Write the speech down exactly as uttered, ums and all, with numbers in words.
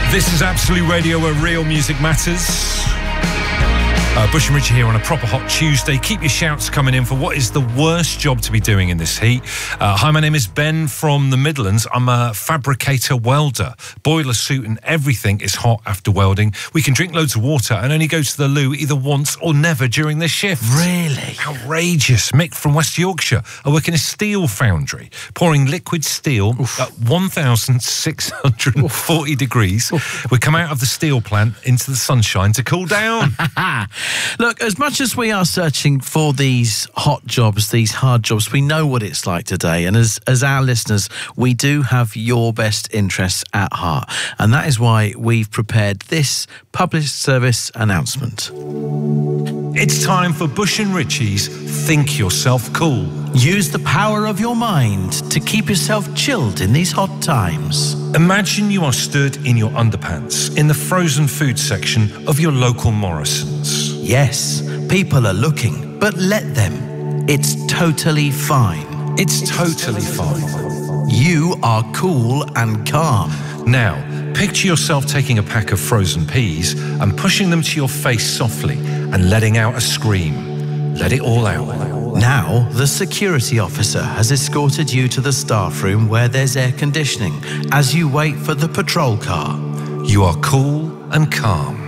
This is Absolute Radio, where real music matters. Uh, Bush and Richie here on a proper hot Tuesday. Keep your shouts coming in for what is the worst job to be doing in this heat. Uh, hi, my name is Ben from the Midlands. I'm a fabricator welder. Boiler suit and everything is hot after welding. We can drink loads of water and only go to the loo either once or never during this shift. Really? Outrageous. Mick from West Yorkshire. I work in a steel foundry, pouring liquid steel Oof. at one thousand six hundred forty Oof. degrees. Oof. We come out of the steel plant into the sunshine to cool down. Look, as much as we are searching for these hot jobs, these hard jobs, we know what it's like today. And as, as our listeners, we do have your best interests at heart. And that is why we've prepared this public service announcement. It's time for Bush and Richie's Think Yourself Cool. Use the power of your mind to keep yourself chilled in these hot times. Imagine you are stood in your underpants in the frozen food section of your local Morrison's. Yes, people are looking, but let them. It's totally fine. It's totally fine. You are cool and calm. Now, picture yourself taking a pack of frozen peas and pushing them to your face softly and letting out a scream. Let it all out. Now, the security officer has escorted you to the staff room where there's air conditioning as you wait for the patrol car. You are cool and calm.